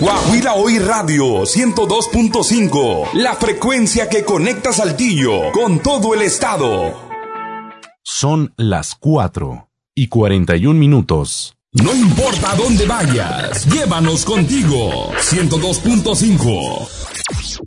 Guajira Hoy Radio 102.5, la frecuencia que conecta Saltillo con todo el estado. Son las 4:41. No importa dónde vayas, llévanos contigo. 102.5.